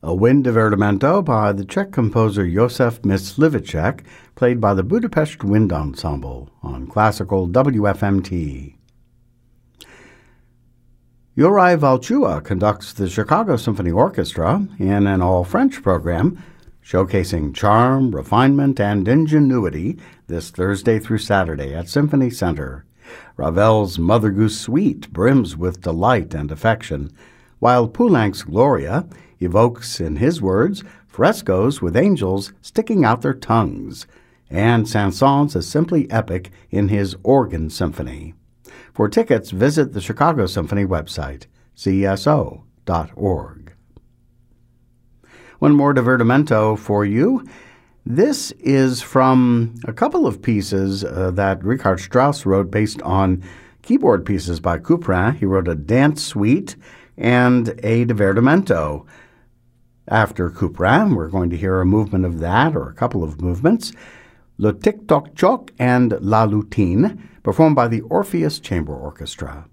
A wind divertimento by the Czech composer Josef Mysliveček, played by the Budapest Wind Ensemble on classical WFMT. Juraj Valchua conducts the Chicago Symphony Orchestra in an all-French program showcasing charm, refinement, and ingenuity this Thursday through Saturday at Symphony Center. Ravel's Mother Goose Suite brims with delight and affection, while Poulenc's Gloria evokes, in his words, frescoes with angels sticking out their tongues, and Saint-Saëns is simply epic in his Organ Symphony. For tickets, visit the Chicago Symphony website, cso.org. One more divertimento for you. This is from a couple of pieces that Richard Strauss wrote based on keyboard pieces by Couperin. He wrote a dance suite and a divertimento. After Couperin, we're going to hear a movement of that, or a couple of movements, Le Tic Toc Choc and La Lutine, performed by the Orpheus Chamber Orchestra.